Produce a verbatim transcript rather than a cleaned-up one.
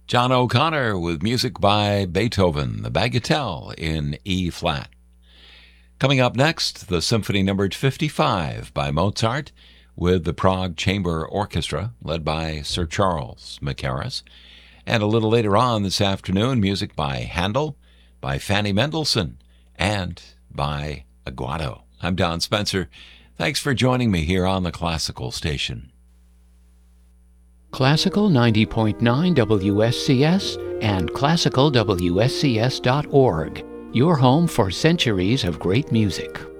John O'Connor with music by Beethoven, the Bagatelle in E-flat. Coming up next, the Symphony Numbered fifty-five by Mozart with the Prague Chamber Orchestra, led by Sir Charles Mackerras. And a little later on this afternoon, music by Handel, by Fanny Mendelssohn, and by Aguado. I'm Don Spencer. Thanks for joining me here on the Classical Station. Classical ninety point nine W S C S and classical W S C S dot org, your home for centuries of great music.